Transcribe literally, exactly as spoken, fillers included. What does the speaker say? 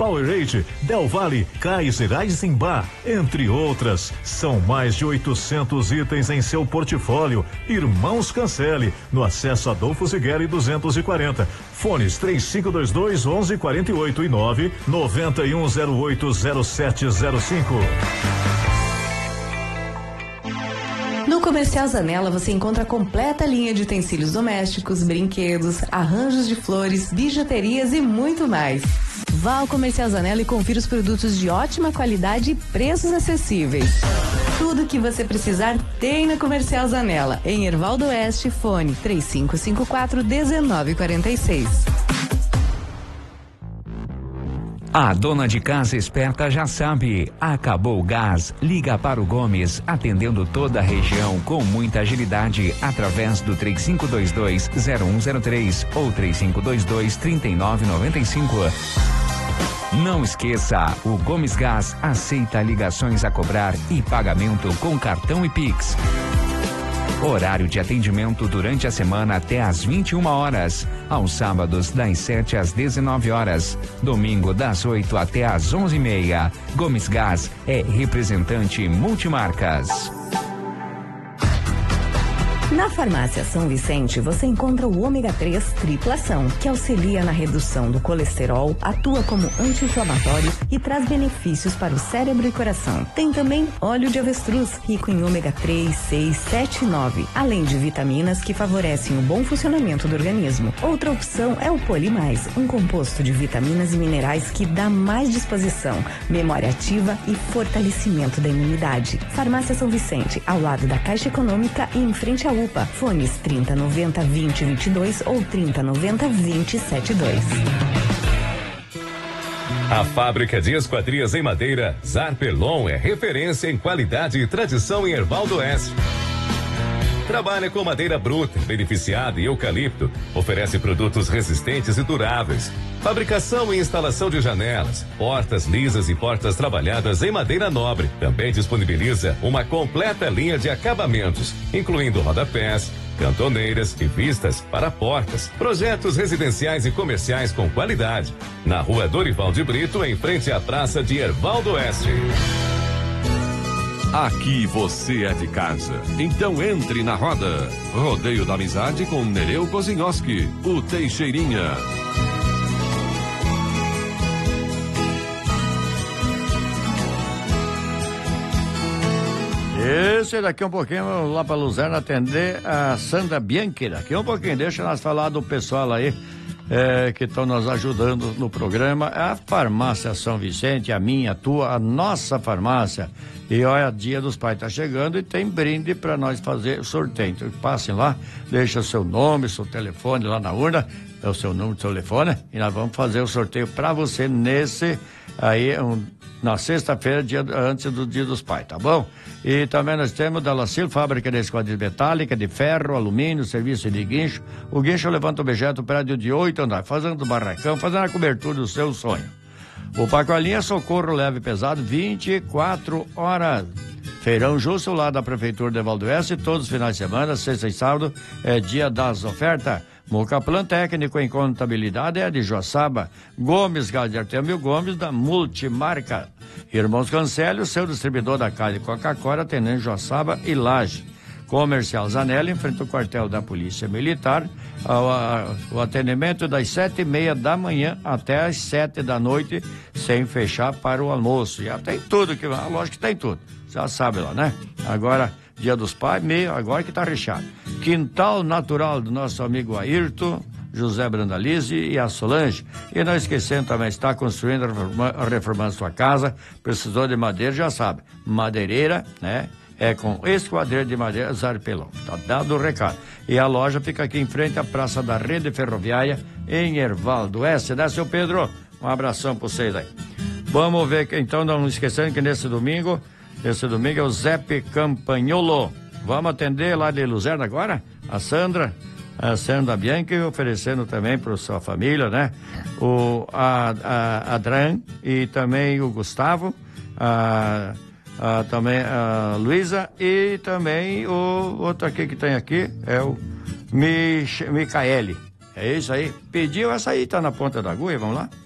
Powerade, Del Valle, Kaiser, Eisenbach, entre outras. São mais de oitocentos itens em seu portfólio. Irmãos Cancele, no acesso Adolfo Zigueri duzentos e quarenta. Fones três cinco dois dois, onze quarenta e oito e nove noventa e um zero oito zero sete zero cinco. No Comercial Zanella você encontra a completa linha de utensílios domésticos, brinquedos, arranjos de flores, bijuterias e muito mais. Vá ao Comercial Zanella e confira os produtos de ótima qualidade e preços acessíveis. Tudo o que você precisar tem na Comercial Zanella, em Hervaldo Oeste, fone três cinco cinco quatro, um nove quatro seis. A dona de casa esperta já sabe, acabou o gás, liga para o Gomes, atendendo toda a região com muita agilidade, através do três cinco dois dois, zero um zero três ou três cinco dois dois, três nove nove cinco. Não esqueça, o Gomes Gás aceita ligações a cobrar e pagamento com cartão e Pix. Horário de atendimento durante a semana até às vinte e uma horas. Aos sábados, das sete às dezenove horas. Domingo, das oito até às onze e meia. Gomes Gás é representante multimarcas. Na Farmácia São Vicente, você encontra o ômega três triplação, que auxilia na redução do colesterol, atua como anti-inflamatório e traz benefícios para o cérebro e coração. Tem também óleo de avestruz, rico em ômega três, seis, sete e nove, além de vitaminas que favorecem o bom funcionamento do organismo. Outra opção é o Polimais, um composto de vitaminas e minerais que dá mais disposição, memória ativa e fortalecimento da imunidade. Farmácia São Vicente, ao lado da Caixa Econômica e em frente à U P A. Fones trinta noventa, vinte, vinte e dois ou trinta noventa, vinte, setenta e dois. A fábrica de esquadrias em madeira Zarpelon é referência em qualidade e tradição em Hervaldo Oeste. Trabalha com madeira bruta, beneficiada e eucalipto. Oferece produtos resistentes e duráveis. Fabricação e instalação de janelas, portas lisas e portas trabalhadas em madeira nobre. Também disponibiliza uma completa linha de acabamentos, incluindo rodapés, cantoneiras e vistas para portas. Projetos residenciais e comerciais com qualidade. Na rua Dorival de Brito, em frente à praça de Hervaldo Oeste. Aqui você é de casa, então entre na roda. Rodeio da Amizade com Nereu Kozinhoski, o Teixeirinha. Esse daqui um pouquinho, vamos lá para Luzerna atender a Sandra Bianchi. Daqui um pouquinho, deixa nós falar do pessoal aí é, que estão nos ajudando no programa. A Farmácia São Vicente, a minha, a tua, a nossa farmácia. E olha, dia dos pais tá chegando e tem brinde para nós fazer sorteio. Então passem lá, deixa o seu nome, seu telefone lá na urna, é o seu número de telefone, e nós vamos fazer o sorteio para você nesse aí, um, na sexta-feira, dia antes do Dia dos Pais, tá bom? E também nós temos da Lacil, fábrica de esquadrilha metálica, de ferro, alumínio, serviço de guincho. O guincho levanta o objeto, prédio de oito andares, fazendo barracão, fazendo a cobertura do seu sonho. O Pacolinha Socorro Leve e Pesado, vinte e quatro horas. Feirão Justo, lá da Prefeitura de Hervaldo Oeste, todos os finais de semana, sexta e sábado, é dia das ofertas. Mocaplan Técnico em Contabilidade é de Joaçaba. Gomes Gás Artemio Gomes, da Multimarca. Irmãos Cancélio, seu distribuidor da Cali Coca-Cola, atendendo Joaçaba e Laje. Comercial Zanella, em frente ao quartel da Polícia Militar. Ao, a, o atendimento das sete e meia da manhã até as sete da noite, sem fechar para o almoço. Já tem tudo, que a loja que tem tudo. Já sabe lá, né? Agora, Dia dos Pais, meio, agora que tá recheado. Quintal Natural do nosso amigo Ayrton, José Brandalize e a Solange. E não esquecendo também, está construindo, reformando, reformando sua casa, precisou de madeira, já sabe. Madeireira, né? É com esquadrilha de madeira Zarpelon. Tá dado o recado. E a loja fica aqui em frente à Praça da Rede Ferroviária, em Hervaldo Oeste, né, seu Pedro? Um abração pra vocês aí. Vamos ver, então, não esquecendo que nesse domingo, esse domingo é o Zepe Campagnolo. Vamos atender lá de Luzerna agora? A Sandra, a Sandra Bianchi, oferecendo também para sua família, né? O a, a Adran e também o Gustavo, a, a, também a Luísa e também o outro aqui que tem aqui é o Mich, Micaele. É isso aí. Pediu essa aí, tá na ponta da agulha, vamos lá?